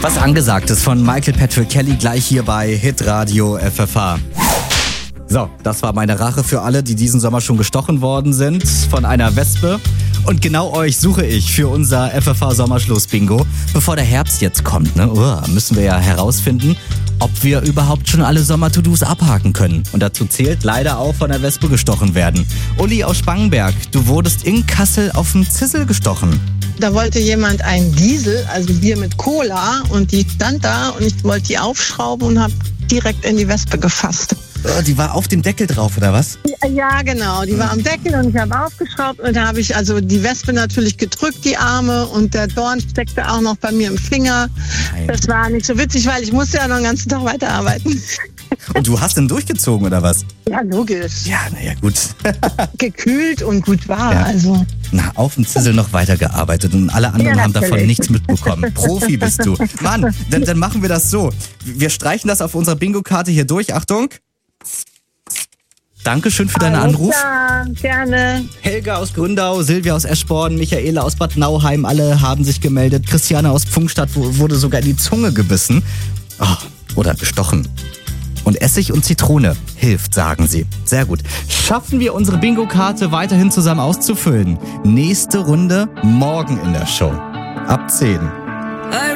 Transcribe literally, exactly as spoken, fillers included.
Was angesagt ist von Michael Patrick Kelly gleich hier bei Hitradio F F H. So, das war meine Rache für alle, die diesen Sommer schon gestochen worden sind von einer Wespe. Und genau euch suche ich für unser F F H-Sommerschluss-Bingo. Bevor der Herbst jetzt kommt, ne, uh, müssen wir ja herausfinden, ob wir überhaupt schon alle Sommer-To-Dos abhaken können. Und dazu zählt leider auch von der Wespe gestochen werden. Uli aus Spangenberg, du wurdest in Kassel auf dem Zissel gestochen. Da wollte jemand einen Diesel, also Bier mit Cola, und die stand da und ich wollte die aufschrauben und habe direkt in die Wespe gefasst. Oh, die war auf dem Deckel drauf, oder was? Ja, genau. Die war am Deckel und ich habe aufgeschraubt und da habe ich also die Wespe natürlich gedrückt, die Arme, und der Dorn steckte auch noch bei mir im Finger. Nein. Das war nicht so witzig, weil ich musste ja noch den ganzen Tag weiterarbeiten. Und du hast den durchgezogen, oder was? Ja, logisch. Ja, naja, gut. Gekühlt und gut war, ja. also. Na, auf dem Zissel noch weitergearbeitet und alle anderen ja, haben davon nichts mitbekommen. Profi bist du. Mann, dann, dann machen wir das so. Wir streichen das auf unserer Bingo-Karte hier durch. Achtung. Dankeschön für deinen Anruf. Ja, gerne. Helga aus Gründau, Silvia aus Eschborn, Michaela aus Bad Nauheim, alle haben sich gemeldet. Christiane aus Pfungstadt wurde sogar in die Zunge gebissen. Oh, oder gestochen. Und Essig und Zitrone hilft, sagen sie. Sehr gut. Schaffen wir unsere Bingo-Karte weiterhin zusammen auszufüllen? Nächste Runde morgen in der Show. Ab zehn.